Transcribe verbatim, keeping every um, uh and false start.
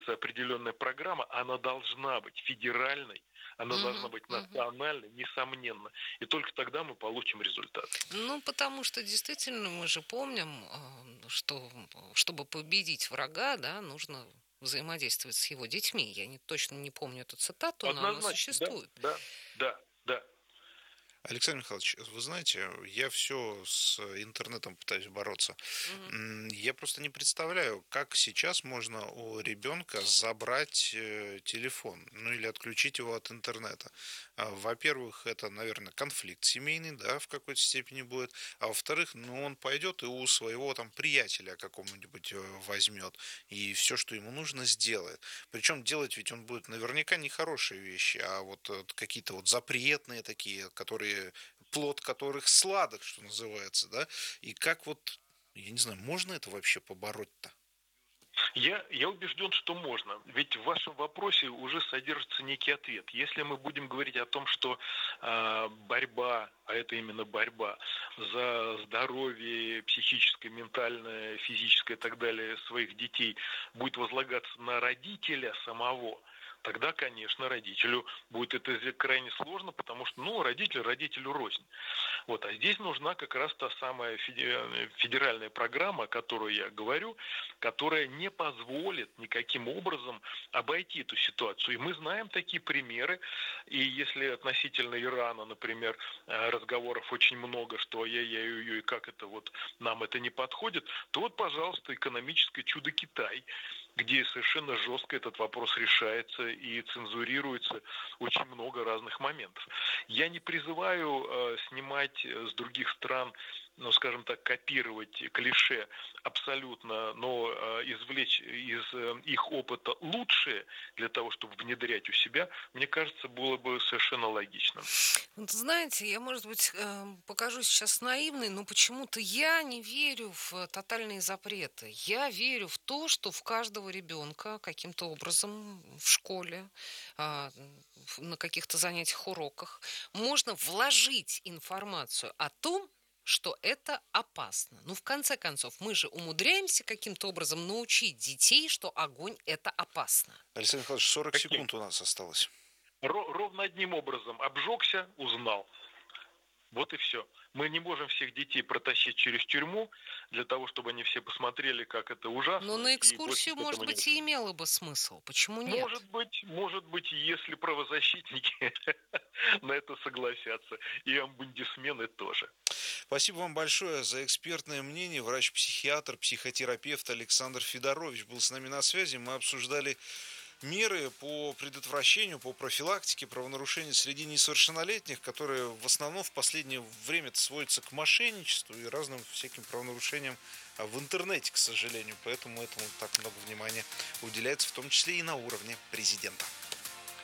определенная программа, она должна быть федеральной, она должна Мгм, быть мгм. национальной, несомненно. И только тогда мы получим результат. Ну, потому что действительно мы же помним, а, что чтобы победить врага, да, нужно взаимодействовать с его детьми. Я не, точно не помню эту цитату, но она Однозначно, да, существует. да, да, да. Александр Михайлович, вы знаете, я все с интернетом пытаюсь бороться. Мгм. М, Я просто не представляю, как сейчас можно у ребенка забрать э, телефон, ну или отключить его от интернета. А, Во-первых, это, наверное, конфликт семейный, да, в какой-то степени будет. А во-вторых, ну он пойдет и у своего там приятеля какому-нибудь э, возьмет и все, что ему нужно, сделает. Причем делать ведь он будет наверняка не хорошие вещи, а вот э, какие-то вот запретные такие, которые плод которых сладок, что называется, да? И как вот, я не знаю, можно это вообще побороть-то? Я, я убежден, что можно. Ведь в вашем вопросе уже содержится некий ответ. Если мы будем говорить о том, что э, борьба, а это именно борьба за здоровье психическое, ментальное, физическое и так далее своих детей будет возлагаться на родителя самого, тогда, конечно, родителю будет это крайне сложно, потому что, ну, родитель родителю рознь. Вот. А здесь нужна как раз та самая федеральная программа, о которой я говорю, которая не позволит никаким образом обойти эту ситуацию. И мы знаем такие примеры. И если относительно Ирана, например, э, разговоров очень много, что ой-ой-ой, как это вот нам это не подходит, то вот, пожалуйста, экономическое чудо Китай, где совершенно жестко этот вопрос решается и цензурируется очень много разных моментов. Я не призываю э, снимать с других стран, ну, скажем так, копировать клише абсолютно, но э, извлечь из э, их опыта лучшее для того, чтобы внедрять у себя, мне кажется, было бы совершенно логичным. Вот знаете, я, может быть, э, покажу сейчас наивной, но почему-то я не верю в э, тотальные запреты. Я верю в то, что в каждого ребенка каким-то образом в школе, а, м, в- на каких-то занятиях, уроках можно вложить информацию о том, что это опасно. Ну, в конце концов, мы же умудряемся каким-то образом научить детей, что огонь это опасно. Александр Михайлович, сорок Каким? секунд у нас осталось. Ро- ровно одним образом: обжегся, узнал. Вот и все. Мы не можем всех детей протащить через тюрьму для того, чтобы они все посмотрели, как это Но ужасно, на и больше экскурсию, к может этому не быть, и возвращаться. имело бы смысл. Почему Может нет? быть, может быть, если правозащитники на это согласятся, и омбудсмены тоже. Спасибо вам большое за экспертное мнение. Врач-психиатр, психотерапевт Александр Федорович был с нами на связи. Мы обсуждали меры по предотвращению, по профилактике правонарушений среди несовершеннолетних, которые в основном в последнее время сводятся к мошенничеству и разным всяким правонарушениям а, в интернете, к сожалению. Поэтому этому так много внимания уделяется, в том числе и на уровне президента.